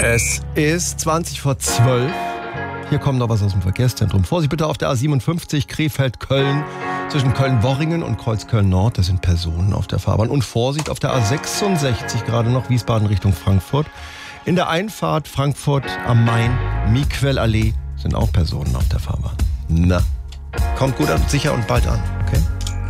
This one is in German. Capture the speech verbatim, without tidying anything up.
Es ist zwanzig vor zwölf. Hier kommt noch was aus dem Verkehrszentrum. Vorsicht bitte auf der A siebenundfünfzig Krefeld-Köln. Zwischen Köln-Worringen und Kreuzköln-Nord. Das sind Personen auf der Fahrbahn. Und Vorsicht auf der A sechsundsechzig, gerade noch Wiesbaden Richtung Frankfurt. In der Einfahrt Frankfurt am Main, Miquel-Allee, sind auch Personen auf der Fahrbahn. Na, kommt gut an, sicher und bald an.